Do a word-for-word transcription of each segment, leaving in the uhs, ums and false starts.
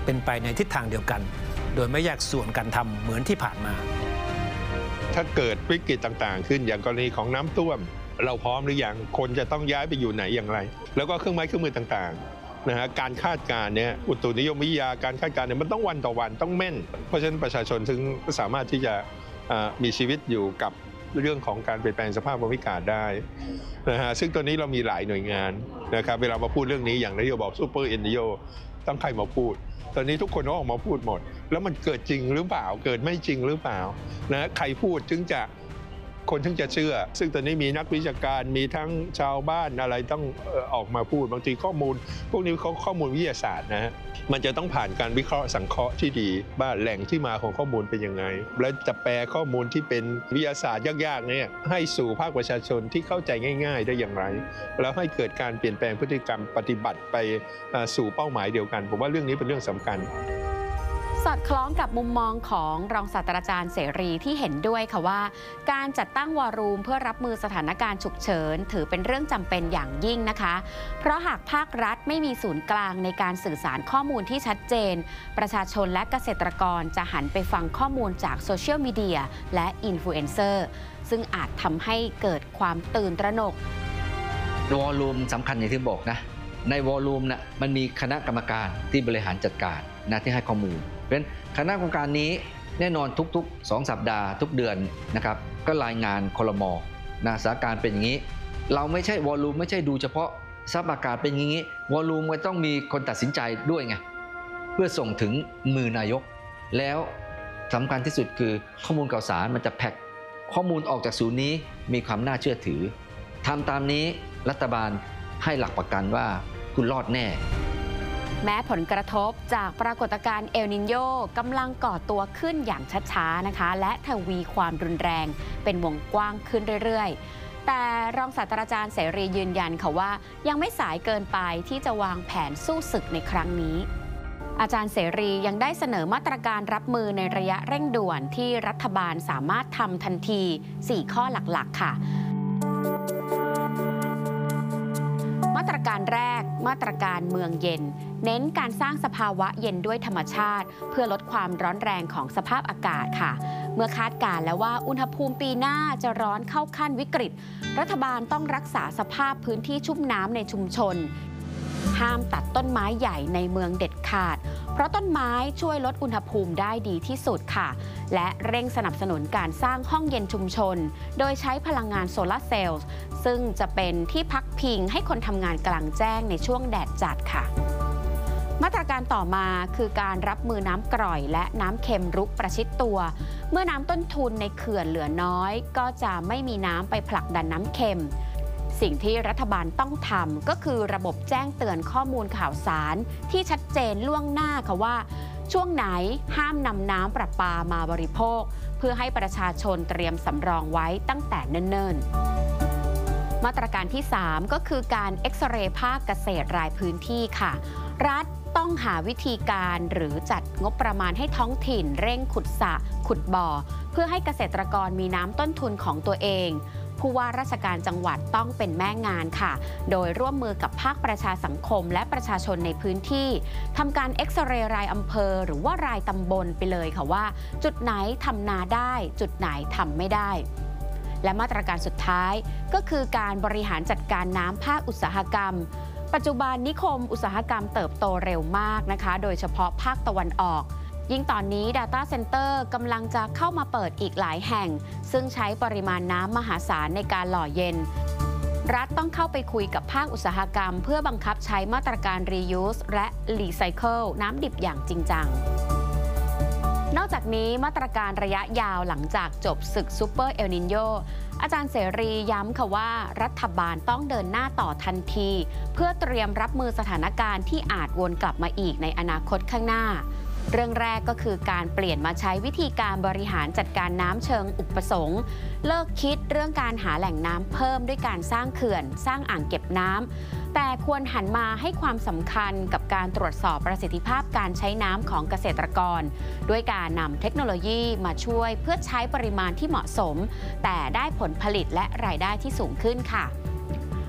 เป็นไปในทิศทางเดียวกันโดยไม่แยกส่วนการทำเหมือนที่ผ่านมาถ้าเกิดวิกฤตต่างๆขึ้นอย่างกรณีของน้ำท่วมเราพร้อมหรือยังคนจะต้องย้ายไปอยู่ไหนอย่างไรแล้วก็เครื่องไม้เครื่องมือต่างๆนะฮะการคาดการณ์เนี่ยอุตุนิยมวิทยาการคาดการณ์เนี่ยมันต้องวันต่อวันต้องแม่นเพราะฉะนั้นประชาชนถึงสามารถที่จะมีชีวิตอยู่กับเรื่องของการเปลี่ยนแปลงสภาพภูมิอากาศได้นะฮะซึ่งตัวนี้เรามีหลายหน่วยงานนะครับเวลามาพูดเรื่องนี้อย่างที่เราบอกซูเปอร์เอลนิโญต้องใครมาพูดตอนนี้ทุกคนก็ออกมาพูดหมดแล้วมันเกิดจริงหรือเปล่าเกิดไม่จริงหรือเปล่านะใครพูดถึงจะคนถึงจะเชื่อซึ่งตอนนี้มีนักวิชาการมีทั้งชาวบ้านอะไรต้องออกมาพูดบางทีข้อมูลพวกนี้เขาข้อมูลวิทยาศาสตร์นะฮะมันจะต้องผ่านการวิเคราะห์สังเคราะห์ที่ดีว่าแหล่งที่มาของข้อมูลเป็นยังไงและจะแปลข้อมูลที่เป็นวิทยาศาสตร์ยากๆเนี่ยให้สู่ภาคประชาชนที่เข้าใจง่ายๆได้อย่างไรแล้วให้เกิดการเปลี่ยนแปลงพฤติกรรมปฏิบัติไปสู่เป้าหมายเดียวกันผมว่าเรื่องนี้เป็นเรื่องสำคัญสอดคล้องกับมุมมองของรองศาสตราจารย์เสรีที่เห็นด้วยค่ะว่าการจัดตั้งวอรูมเพื่อรับมือสถานการณ์ฉุกเฉินถือเป็นเรื่องจำเป็นอย่างยิ่งนะคะเพราะหากภาครัฐไม่มีศูนย์กลางในการสื่อสารข้อมูลที่ชัดเจนประชาชนและเกษตรกรจะหันไปฟังข้อมูลจากโซเชียลมีเดียและอินฟลูเอนเซอร์ซึ่งอาจทำให้เกิดความตื่นตระหนกวอรูมสำคัญอย่างที่บอกนะในวอรูมนะมันมีคณะกรรมการที่บริหารจัดการนะที่ให้ข้อมูลเพราะฉะนั้นคณะกรรมการนี้แน่นอนทุกๆสองสัปดาห์ทุกเดือนนะครับก็รายงานครม.นะสถานการณ์เป็นอย่างนี้เราไม่ใช่วอลลุ่มไม่ใช่ดูเฉพาะสภาพอากาศเป็นอย่างนี้วอลลุ่มก็ต้องมีคนตัดสินใจด้วยไงเพื่อส่งถึงมือนายกแล้วสำคัญที่สุดคือข้อมูลข่าวสารมันจะแพ็คข้อมูลออกจากศูนย์นี้มีความน่าเชื่อถือทำตามนี้รัฐบาลให้หลักประกันว่าคุณรอดแน่แม้ผลกระทบจากปรากฏการณ์เอลนิโญกำลังก่อตัวขึ้นอย่างช้าๆนะคะและทวีความรุนแรงเป็นวงกว้างขึ้นเรื่อยๆแต่รองศาสตราจารย์เสรียืนยันค่ะว่ายังไม่สายเกินไปที่จะวางแผนสู้ศึกในครั้งนี้อาจารย์เสรียังได้เสนอมาตรการรับมือในระยะเร่งด่วนที่รัฐบาลสามารถทำทันทีสี่ข้อหลักๆค่ะมาตรการแรกมาตรการเมืองเย็นเน้นการสร้างสภาวะเย็นด้วยธรรมชาติเพื่อลดความร้อนแรงของสภาพอากาศค่ะเมื่อคาดการณ์แล้วว่าอุณหภูมิปีหน้าจะร้อนเข้าขั้นวิกฤตรัฐบาลต้องรักษาสภาพพื้นที่ชุ่มน้ำในชุมชนห้ามตัดต้นไม้ใหญ่ในเมืองเด็ดขาดเพราะต้นไม้ช่วยลดอุณหภูมิได้ดีที่สุดค่ะและเร่งสนับสนุนการสร้างห้องเย็นชุมชนโดยใช้พลังงานโซลาร์เซลล์ซึ่งจะเป็นที่พักพิงให้คนทำงานกลางแจ้งในช่วงแดดจัดค่ะมาตรการต่อมาคือการรับมือน้ำกร่อยและน้ำเค็มรุกประชิดตัวเมื่อน้ำต้นทุนในเขื่อนเหลือน้อยก็จะไม่มีน้ำไปผลักดันน้ำเค็มสิ่งที่รัฐบาลต้องทำก็คือระบบแจ้งเตือนข้อมูลข่าวสารที่ชัดเจนล่วงหน้าค่ะว่าช่วงไหนห้ามนำน้ำประปามาบริโภคเพื่อให้ประชาชนเตรียมสำรองไว้ตั้งแต่เนิ่นๆมาตรการที่สามก็คือการเอ็กซเรย์ภาคเกษตรรายพื้นที่ค่ะรัฐต้องหาวิธีการหรือจัดงบประมาณให้ท้องถิ่นเร่งขุดสระขุดบ่อเพื่อให้เกษตรกรมีน้ำต้นทุนของตัวเองผู้ว่าราชการจังหวัดต้องเป็นแม่งานค่ะโดยร่วมมือกับภาคประชาสังคมและประชาชนในพื้นที่ทำการเอ็กซเรย์รายอำเภอหรือว่ารายตำบลไปเลยค่ะว่าจุดไหนทำนาได้จุดไหนทำไม่ได้และมาตรการสุดท้ายก็คือการบริหารจัดการน้ำภาคอุตสาหกรรมปัจจุบันนิคมอุตสาหกรรมเติบโตเร็วมากนะคะโดยเฉพาะภาคตะวันออกยิ่งตอนนี้ Data Center กำลังจะเข้ามาเปิดอีกหลายแห่งซึ่งใช้ปริมาณน้ำมหาศาลในการหล่อเย็นรัฐต้องเข้าไปคุยกับภาคอุตสาหกรรมเพื่อบังคับใช้มาตรการ reuse และ recycle น้ำดิบอย่างจริงจังนอกจากนี้มาตรการระยะยาวหลังจากจบศึกซูเปอร์เอลนิโญอาจารย์เสรีย้ำค่ะว่ารัฐบาลต้องเดินหน้าต่อทันทีเพื่อเตรียมรับมือสถานการณ์ที่อาจวนกลับมาอีกในอนาคตข้างหน้าเรื่องแรกก็คือการเปลี่ยนมาใช้วิธีการบริหารจัดการน้ำเชิงอุปสงค์เลิกคิดเรื่องการหาแหล่งน้ำเพิ่มด้วยการสร้างเขื่อนสร้างอ่างเก็บน้ำแต่ควรหันมาให้ความสำคัญกับการตรวจสอบประสิทธิภาพการใช้น้ำของเกษตรกรด้วยการนำเทคโนโลยีมาช่วยเพื่อใช้ปริมาณที่เหมาะสมแต่ได้ผลผลิตและรายได้ที่สูงขึ้นค่ะ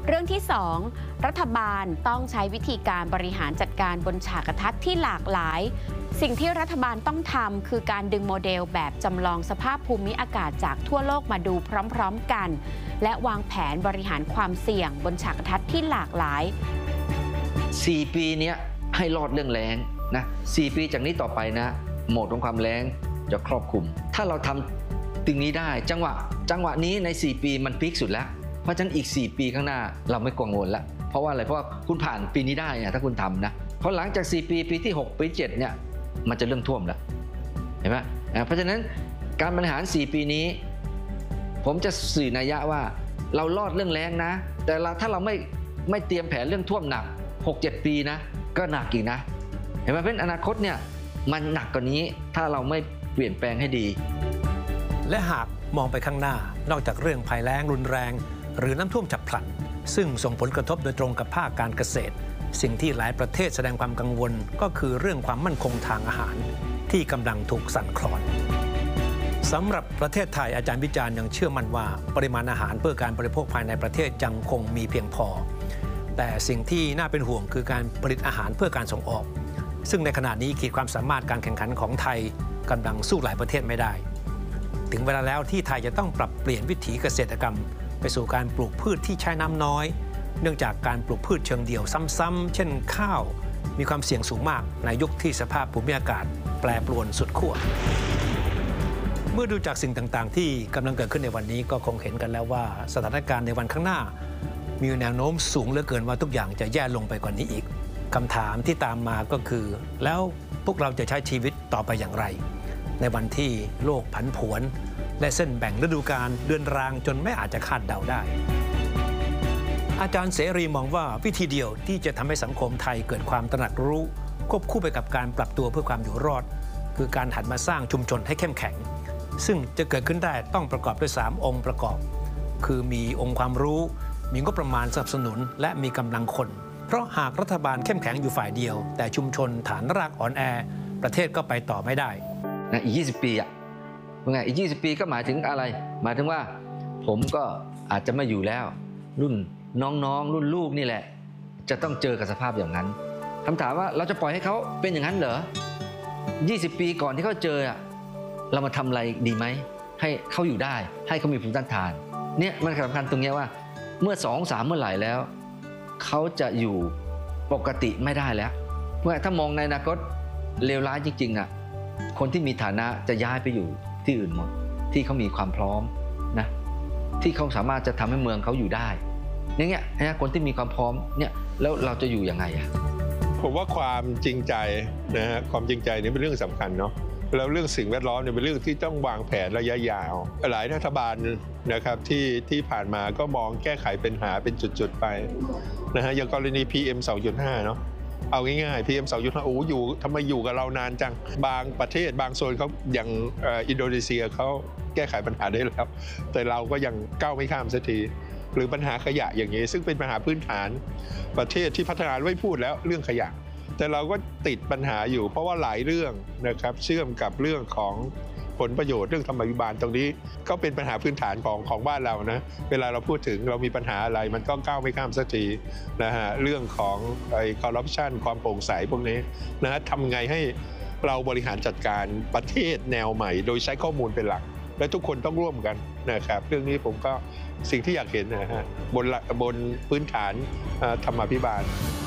เรื่องที่สองรัฐบาลต้องใช้วิธีการบริหารจัดการบนฉากทัศน์ที่หลากหลายสิ่งที่รัฐบาลต้องทำคือการดึงโมเดลแบบจำลองสภาพภูมิอากาศจากทั่วโลกมาดูพร้อมๆกันและวางแผนบริหารความเสี่ยงบนฉากทัศน์ที่หลากหลายสี่ปีนี้ให้รอดเรื่องแล้งนะสี่ปีจากนี้ต่อไปนะโหมดของความแล้งจะครอบคลุมถ้าเราทำสิ่งนี้ได้จังหวะจังหวะนี้ในสี่ปีมันพีคสุดแล้วเพราะฉะนั้นอีกสี่ปีข้างหน้าเราไม่กังวลแล้วเพราะว่าอะไรเพราะว่าคุณผ่านปีนี้ได้เนี่ยถ้าคุณทำนะเพราะหลังจากสี่ปีปีที่หกปีเจ็ดเนี่ยมันจะเริ่มท่วมแล้วเห็นไหมเพราะฉะนั้นการบริหารสี่ปีนี้ผมจะสื่อนัยยะว่าเรารอดเรื่องแล้งนะแต่เราถ้าเราไม่ไม่เตรียมแผนเรื่องท่วมหนัก หกเจ็ด ปีนะก็หนักอีกนะเห็นไหมเพราะอนาคตเนี่ยมันหนักกว่านี้ถ้าเราไม่เปลี่ยนแปลงให้ดีและหากมองไปข้างหน้านอกจากเรื่องภัยแล้งรุนแรงหรือน้ำท่วมฉับพลันซึ่งส่งผลกระทบโดยตรงกับภาคการเกษตรสิ่งที่หลายประเทศแสดงความกังวลก็คือเรื่องความมั่นคงทางอาหารที่กำลังถูกสั่นคลอนสำหรับประเทศไทยอาจารย์วิจารณ์ยังเชื่อมั่นว่าปริมาณอาหารเพื่อการบริโภคภายในประเทศยังคงมีเพียงพอแต่สิ่งที่น่าเป็นห่วงคือการผลิตอาหารเพื่อการส่งออกซึ่งในขณะนี้ขีดความสามารถการแข่งขันของไทยกำลังสู้หลายประเทศไม่ได้ถึงเวลาแล้วที่ไทยจะต้องปรับเปลี่ยนวิถีเกษตรกรรมไปสู่การปลูกพืชที่ใช้น้ำน้อยเนื่องจากการปลูกพืชเชิงเดี่ยวซ้ำๆเช่นข้าวมีความเสี่ยงสูงมากในยุคที่สภาพภูมิอากาศแปรปรวนสุดขั้วเมื่อดูจากสิ่งต่างๆที่กำลังเกิดขึ้นในวันนี้ก็คงเห็นกันแล้วว่าสถานการณ์ในวันข้างหน้ามีแนวโน้มสูงเหลือเกินว่าทุกอย่างจะแย่ลงไปกว่านี้อีกคำถามที่ตามมาก็คือแล้วพวกเราจะใช้ชีวิตต่อไปอย่างไรในวันที่โลกผันผวนและเส้นแบ่งฤดูกาลเดือนรางจนไม่อาจจะคาดเดาได้อาจารย์เสรีมองว่าวิธีเดียวที่จะทำให้สังคมไทยเกิดความตระหนักรู้ควบคู่ไปกับการปรับตัวเพื่อความอยู่รอดคือการหันมาสร้างชุมชนให้เข้มแข็งซึ่งจะเกิดขึ้นได้ต้องประกอบด้วยสามองค์ประกอบคือมีองค์ความรู้มีงบประมาณสนับสนุนและมีกำลังคนเพราะหากรัฐบาลเข้มแข็งอยู่ฝ่ายเดียวแต่ชุมชนฐานรากอ่อนแอประเทศก็ไปต่อไม่ได้นะอีกยี่สิบปีอ่ะว่าไงอีกยี่สิบปีก็หมายถึงอะไรหมายถึงว่าผมก็อาจจะไม่อยู่แล้วรุ่นน้องๆรุ่นลูกนี่แหละจะต้องเจอกับสภาพอย่างนั้นคำถามว่าเราจะปล่อยให้เขาเป็นอย่างนั้นเหรอยี่สิบปีก่อนที่เขาเจออ่ะเรามาทำอะไรดีไหมให้เขาอยู่ได้ให้เขามีภูมิต้านทานเนี่ยมันสำคัญตรงนี้ว่าเมื่อสองสามเมื่อไหร่แล้วเขาจะอยู่ปกติไม่ได้แล้วเมื่อถ้ามองในอนาคตเลวร้ายจริงๆอ่ะคนที่มีฐานะจะย้ายไปอยู่ที่อื่นหมดที่เขามีความพร้อมนะที่เขาสามารถจะทำให้เมืองเขาอยู่ได้อย่างเงี้ยนะคนที่มีความพร้อมเนี่ยแล้วเราจะอยู่ยังไงอ่ะผมว่าความจริงใจนะฮะความจริงใจนี่เป็นเรื่องสำคัญเนาะแล้วเรื่องสิ่งแวดล้อมเนี่ยเป็นเรื่องที่ต้องวางแผนระยะยาวหลายรัฐบาลนะครับที่ที่ผ่านมาก็มองแก้ไขปัญหาเป็นจุดๆไปนะฮะอย่างกรณี พี เอ็ม สองจุดห้า เนาะเอาง่ายๆ พี เอ็ม สองจุดห้า โอ้อยู่ทำไมอยู่กับเรานานจังบางประเทศบางโซนเขาอย่างอินโดนีเซียเขาแก้ไขปัญหาได้แล้วแต่เราก็ยังก้าวไม่ข้ามสักทีหรือปัญหาขยะอย่างนี้ซึ่งเป็นปัญหาพื้นฐานประเทศที่พัฒนาไม่พูดแล้วเรื่องขยะแต่เราก็ติดปัญหาอยู่เพราะว่าหลายเรื่องนะครับเชื่อมกับเรื่องของผลประโยชน์เรื่องธรรมาภิบาลตรงนี้ก็เป็นปัญหาพื้นฐานของของบ้านเรานะเวลาเราพูดถึงเรามีปัญหาอะไรมันก็ก้าวไม่ข้ามสักทีนะฮะเรื่องของไอ้คอร์รัปชันความโปร่งใสพวกนี้นะฮะทำไงให้เราบริหารจัดการประเทศแนวใหม่โดยใช้ข้อมูลเป็นหลักและทุกคนต้องร่วมกันนะครับเรื่องนี้ผมก็สิ่งที่อยากเห็นนะฮะบนบนพื้นฐานธรรมาภิบาล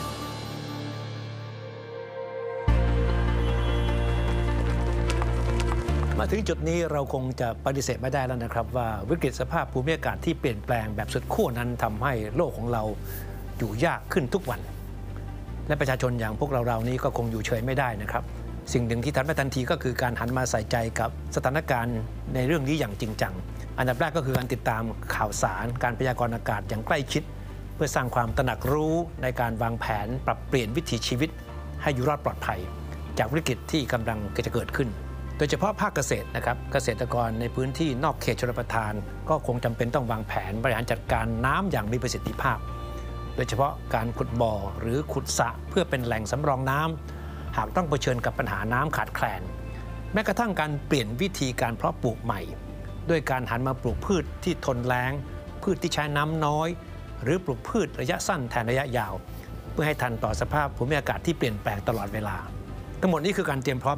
มาถึงจุดนี้เราคงจะปฏิเสธไม่ได้แล้วนะครับว่าวิกฤตสภาพภูมิอากาศที่เปลี่ยนแปลงแบบสุดขั้วนั้นทำให้โลกของเราอยู่ยากขึ้นทุกวันและประชาชนอย่างพวกเราเรานี้ก็คงอยู่เฉยไม่ได้นะครับสิ่งหนึ่งที่ทำได้ทันทีก็คือการหันมาใส่ใจกับสถานการณ์ในเรื่องนี้อย่างจริงจังอันดับแรกก็คือการติดตามข่าวสารการพยากรณ์อากาศอย่างใกล้ชิดเพื่อสร้างความตระหนักรู้ในการวางแผนปรับเปลี่ยนวิถีชีวิตให้อยู่รอดปลอดภัยจากวิกฤตที่กำลังจะเกิดขึ้นโดยเฉพาะภาคเกษตรนะครับเกษตรกรในพื้นที่นอกเขตชลประทานก็คงจำเป็นต้องวางแผนบริหารจัดการน้ำอย่างมีประสิทธิภาพโดยเฉพาะการขุดบ่อหรือขุดสระเพื่อเป็นแหล่งสำรองน้ำหากต้องเผชิญกับปัญหาน้ำขาดแคลนแม้กระทั่งการเปลี่ยนวิธีการเพาะปลูกใหม่ด้วยการหันมาปลูกพืชที่ทนแล้งพืชที่ใช้น้ำน้อยหรือปลูกพืชระยะสั้นแทนระยะยาว เพื่อให้ทันต่อสภาพภูมิอากาศที่เปลี่ยนแปลงตลอดเวลาทั้งหมดนี้คือการเตรียมพร้อม